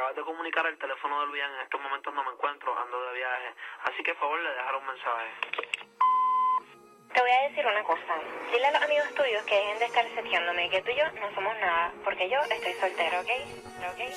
acabas de comunicar el teléfono de Luis. En estos momentos no me encuentro, ando de viaje. Así que, por favor, le dejaré un mensaje. Te voy a decir una cosa. Dile a los amigos tuyos que dejen de estar seteándome, que tú y yo no somos nada, porque yo estoy soltero, ¿ok? ¿Ok?